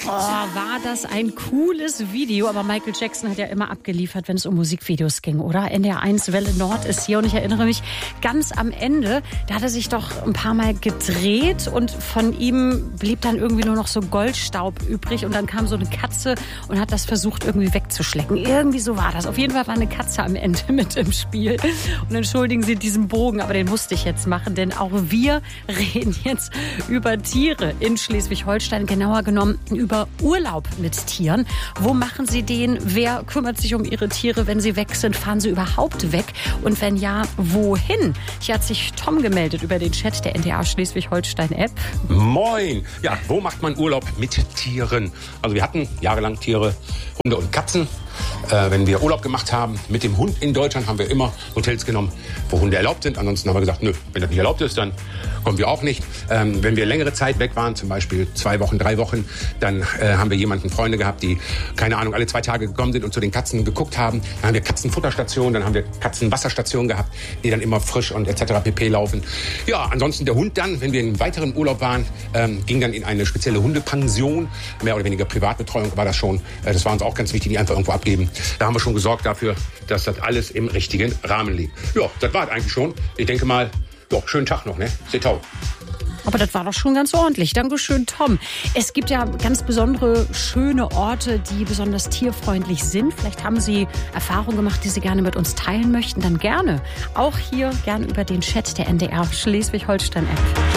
Oh, war das ein cooles Video. Aber Michael Jackson hat ja immer abgeliefert, wenn es um Musikvideos ging, oder? NDR1 Welle Nord ist hier. Und ich erinnere mich, ganz am Ende, da hat er sich doch ein paar Mal gedreht. Und von ihm blieb dann irgendwie nur noch so Goldstaub übrig. Und dann kam so eine Katze und hat das versucht, irgendwie wegzuschlecken. Irgendwie so war das. Auf jeden Fall war eine Katze am Ende mit im Spiel. Und entschuldigen Sie diesen Bogen, aber den musste ich jetzt machen. Denn auch wir reden jetzt über Tiere in Schleswig-Holstein. Genauer genommen über Urlaub mit Tieren. Wo machen Sie den? Wer kümmert sich um Ihre Tiere, wenn sie weg sind? Fahren Sie überhaupt weg? Und wenn ja, wohin? Hier hat sich Tom gemeldet über den Chat der NDR Schleswig-Holstein-App. Moin! Ja, wo macht man Urlaub mit Tieren? Also wir hatten jahrelang Tiere, Hunde und Katzen. Wenn wir Urlaub gemacht haben mit dem Hund in Deutschland, haben wir immer Hotels genommen, wo Hunde erlaubt sind. Ansonsten haben wir gesagt, nö, wenn das nicht erlaubt ist, dann kommen wir auch nicht. Wenn wir längere Zeit weg waren, zum Beispiel 2 Wochen, 3 Wochen, dann haben wir Freunde gehabt, die, keine Ahnung, alle 2 Tage gekommen sind und zu den Katzen geguckt haben. Dann haben wir Katzenfutterstationen, dann haben wir Katzenwasserstationen gehabt, die dann immer frisch und etc. pp. Laufen. Ja, ansonsten der Hund dann, wenn wir in weiteren Urlaub waren, ging dann in eine spezielle Hundepension. Mehr oder weniger Privatbetreuung war das schon. Das war uns auch ganz wichtig, die einfach irgendwo abgeben. Da haben wir schon gesorgt dafür, dass das alles im richtigen Rahmen liegt. Ja, das war es eigentlich schon. Ich denke mal, ja, schönen Tag noch, ne? Setau. Aber das war doch schon ganz ordentlich. Dankeschön, Tom. Es gibt ja ganz besondere, schöne Orte, die besonders tierfreundlich sind. Vielleicht haben Sie Erfahrungen gemacht, die Sie gerne mit uns teilen möchten. Dann gerne. Auch hier gerne über den Chat der NDR Schleswig-Holstein-App.